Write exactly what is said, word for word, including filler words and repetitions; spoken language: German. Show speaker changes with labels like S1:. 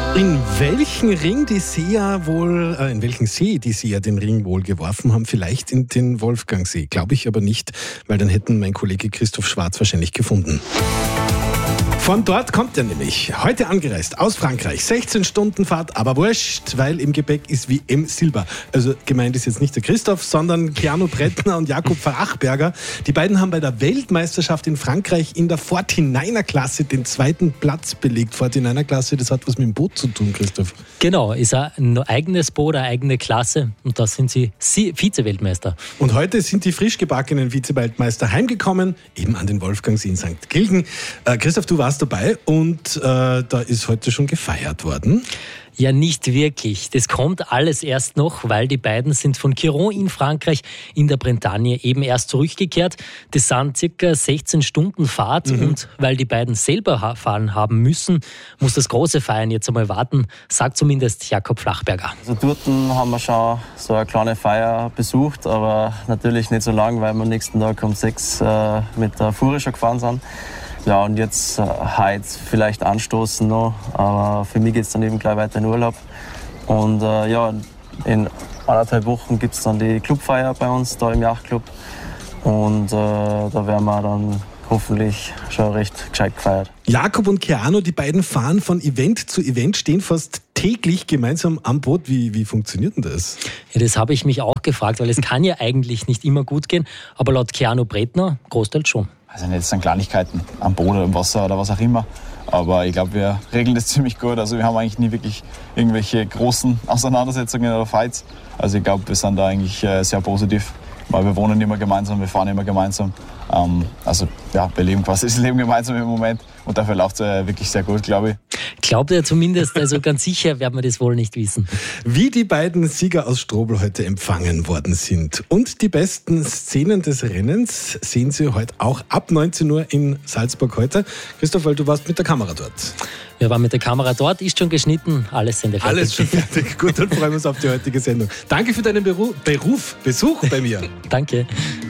S1: In welchen Ring die Seher wohl, äh, in welchen See die Seher den Ring wohl geworfen haben? Vielleicht in den Wolfgangsee. Glaube ich aber nicht, weil dann hätten mein Kollege Christoph Schwarz wahrscheinlich gefunden. Von dort kommt er nämlich. Heute angereist aus Frankreich. sechzehn Stunden Fahrt, aber wurscht, weil im Gepäck ist W M-Silber. Also gemeint ist jetzt nicht der Christoph, sondern Keanu Brettner und Jakob Frachberger. Die beiden haben bei der Weltmeisterschaft in Frankreich in der Forty-Niner-Klasse den zweiten Platz belegt. Forty-Niner-Klasse, das hat was mit dem Boot zu tun, Christoph.
S2: Genau, ist ein eigenes Boot, eine eigene Klasse und da sind sie Vize-Weltmeister.
S1: Und heute sind die frisch gebackenen Vize-Weltmeister heimgekommen, eben an den Wolfgangsee in Sankt Gilgen. Äh, Christoph, du warst dabei und äh, da ist heute schon gefeiert worden.
S2: Ja, nicht wirklich. Das kommt alles erst noch, weil die beiden sind von Quiron in Frankreich in der Bretagne eben erst zurückgekehrt. Das sind circa sechzehn Stunden Fahrt mhm. und weil die beiden selber fahren haben müssen, muss das große Feiern jetzt einmal warten, sagt zumindest Jakob Frachberger.
S3: Also dort haben wir schon so eine kleine Feier besucht, aber natürlich nicht so lang, weil wir am nächsten Tag um sechs äh, mit der Fuhre schon gefahren sind. Ja, und jetzt äh, heute vielleicht anstoßen noch, aber für mich geht es dann eben gleich weiter in Urlaub. Und äh, ja, in anderthalb Wochen gibt es dann die Clubfeier bei uns da im Yachtclub. Und äh, da werden wir dann hoffentlich schon recht gescheit gefeiert.
S1: Jakob und Keanu, die beiden fahren von Event zu Event, stehen fast täglich gemeinsam am Boot. Wie, wie funktioniert denn das?
S2: Ja, das habe ich mich auch gefragt, weil es kann ja eigentlich nicht immer gut gehen, aber laut Keanu Brettner großteils schon.
S4: Also nicht sind Kleinigkeiten am Boden oder im Wasser oder was auch immer. Aber ich glaube, wir regeln das ziemlich gut. Also wir haben eigentlich nie wirklich irgendwelche großen Auseinandersetzungen oder Fights. Also ich glaube, wir sind da eigentlich sehr positiv, weil wir wohnen immer gemeinsam, wir fahren immer gemeinsam. Also ja, wir leben quasi das Leben gemeinsam im Moment und dafür läuft es wirklich sehr gut, glaube ich.
S2: Glaubt er zumindest, also ganz sicher werden wir das wohl nicht wissen.
S1: Wie die beiden Sieger aus Strobl heute empfangen worden sind und die besten Szenen des Rennens sehen Sie heute auch ab neunzehn Uhr in Salzburg heute. Christoph, weil du warst mit der Kamera dort.
S2: Wir waren mit der Kamera dort, ist schon geschnitten, alles sind fertig.
S1: Alles schon fertig. Gut, dann freuen wir uns auf die heutige Sendung. Danke für deinen Beruf, Beruf Besuch bei mir.
S2: Danke.